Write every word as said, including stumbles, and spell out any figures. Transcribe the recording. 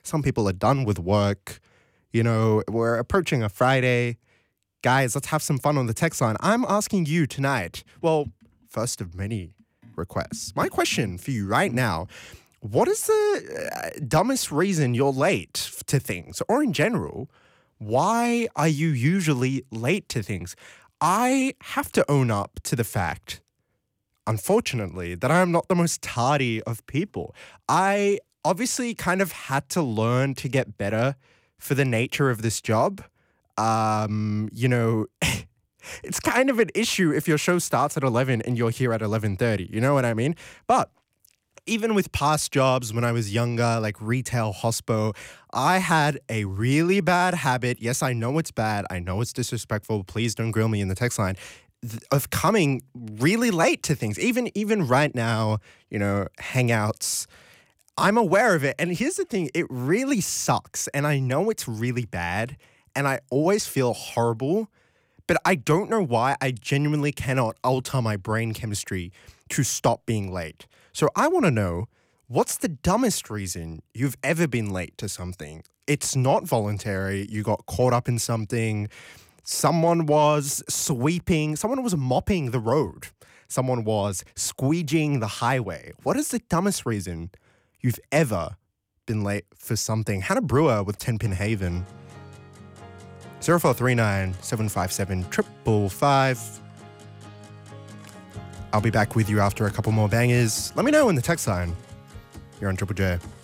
Some people are done with work. You know, we're approaching a Friday. Guys, let's have some fun on the text line. I'm asking you tonight, well, first of many requests. My question for you right now, what is the uh, dumbest reason you're late to things? Or in general, why are you usually late to things? I have to own up to the fact, unfortunately, that I am not the most tardy of people. I obviously kind of had to learn to get better for the nature of this job. Um, you know, it's kind of an issue if your show starts at eleven and you're here at eleven thirty. You know what I mean? But even with past jobs when I was younger, like retail, hospo, I had a really bad habit. Yes, I know it's bad. I know it's disrespectful. Please don't grill me in the text line. Th- of coming really late to things. Even even right now, you know, hangouts, I'm aware of it. And here's the thing, it really sucks. And I know it's really bad. And I always feel horrible. But I don't know why I genuinely cannot alter my brain chemistry to stop being late. So I want to know, what's the dumbest reason you've ever been late to something? It's not voluntary. You got caught up in something. Someone was sweeping. Someone was mopping the road. Someone was squeegeeing the highway. What is the dumbest reason you've ever been late for something? Hannah Brewer with ten Pin Haven. zero four three nine, seven five seven, five five five. I'll be back with you after a couple more bangers. Let me know in the text line. You're on Triple J.